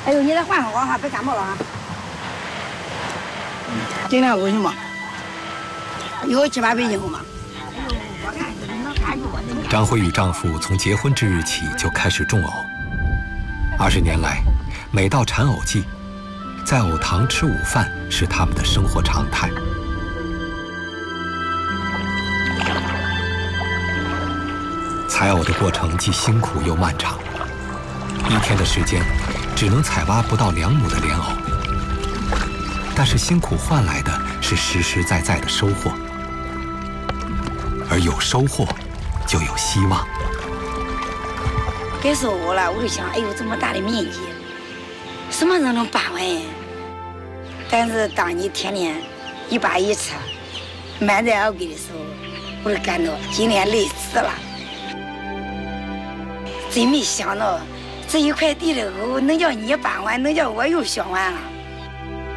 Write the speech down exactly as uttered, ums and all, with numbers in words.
哎呦，你再换换我哈，别感冒了哈。尽量不行嘛，以后七八杯以后嘛。 张慧与丈夫从结婚之日起就开始种藕。二十年来，每到产藕季，在藕塘吃午饭是他们的生活常态。采藕的过程既辛苦又漫长，一天的时间只能采挖不到两亩的莲藕，但是辛苦换来的是实实在在的收获，而有收获就有希望。 该收我了，我就想，哎呦，这么大的面积，什么都能扒完。但是当你天天一扒一扯，满载而归的时候，我就感到今天累死了。真没想到这一块地里头能叫你扒完，能叫我又削完了。